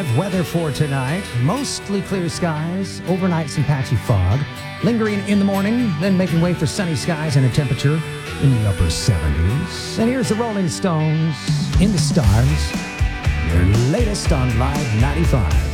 95 weather for tonight. Mostly clear skies, overnight some patchy fog. Lingering in the morning, then making way for sunny skies and a temperature in the upper 70s. And here's the Rolling Stones, In the Stars, their latest on Live 95.